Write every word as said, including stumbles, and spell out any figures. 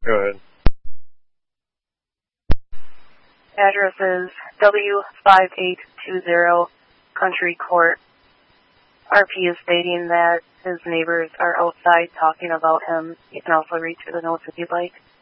Go ahead. Address is W five eight two zero Country Court. R P is stating that his neighbors are outside talking about him. You can also read through the notes if you'd like.